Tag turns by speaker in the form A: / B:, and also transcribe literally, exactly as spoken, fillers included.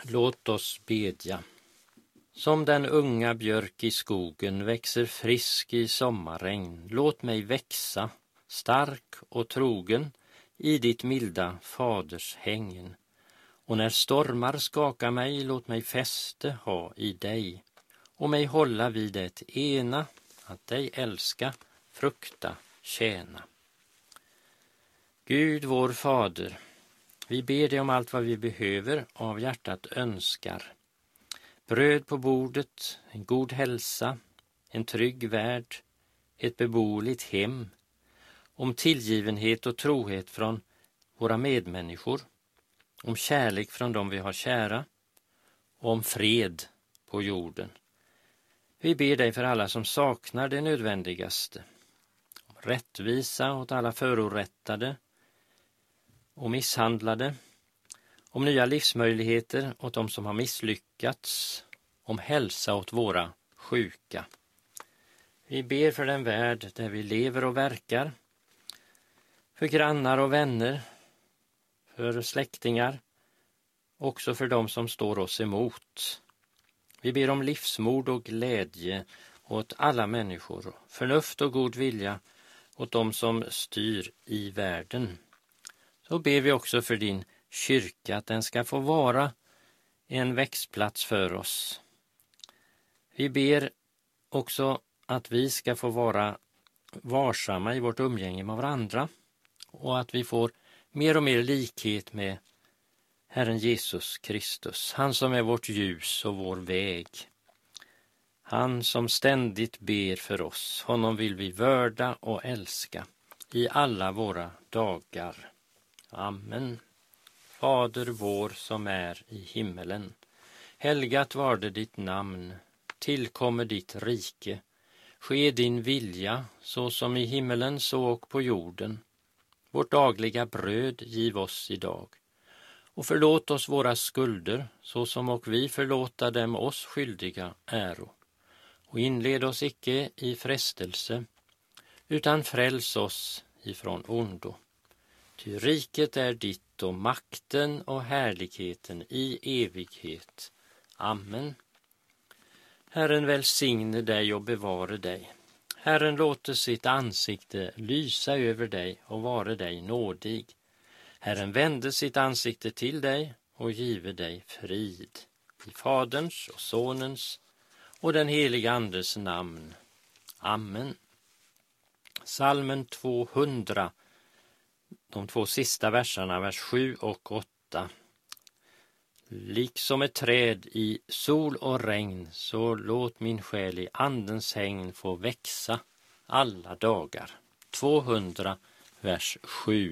A: Låt oss bedja. Som den unga björk i skogen växer frisk i sommarregn, låt mig växa, stark och trogen, i ditt milda faders hängen. Och när stormar skakar mig, låt mig fäste ha i dig, och mig hålla vid det ena, att dig älska, frukta, tjäna. Gud vår fader, vi ber dig om allt vad vi behöver av hjärtat önskar. Bröd på bordet, en god hälsa, en trygg värld, ett beboeligt hem, om tillgivenhet och trohet från våra medmänniskor, om kärlek från dem vi har kära, och om fred på jorden. Vi ber dig för alla som saknar det nödvändigaste, om rättvisa åt alla förorättade och misshandlade, om nya livsmöjligheter åt dem som har misslyckats, om hälsa åt våra sjuka. Vi ber för den värld där vi lever och verkar, för grannar och vänner, för släktingar, också för dem som står oss emot. Vi ber om livsmod och glädje åt alla människor, förnuft och god vilja åt dem som styr i världen. Så ber vi också för din kyrka, att den ska få vara en växtplats för oss. Vi ber också att vi ska få vara varsamma i vårt umgänge med varandra, och att vi får mer och mer likhet med Herren Jesus Kristus, han som är vårt ljus och vår väg. Han som ständigt ber för oss, honom vill vi vörda och älska i alla våra dagar. Amen. Fader vår som är i himmelen, helgat varde ditt namn, tillkommer ditt rike, ske din vilja så som i himmelen så och på jorden. Vårt dagliga bröd giv oss idag, och förlåt oss våra skulder så som och vi förlåta dem oss skyldiga äro. Och inled oss icke i frestelse, utan fräls oss ifrån ondo. Ty riket är ditt och makten och härligheten i evighet. Amen. Herren välsigne dig och bevare dig. Herren låter sitt ansikte lysa över dig och vare dig nådig. Herren vände sitt ansikte till dig och give dig frid. I Faderns och Sonens och den heliga Andes namn. Amen. Psalmen tvåhundra. De två sista verserna, vers sju och åtta. Liksom ett träd i sol och regn, så låt min själ i andens hägn få växa alla dagar. tvåhundra, vers sju.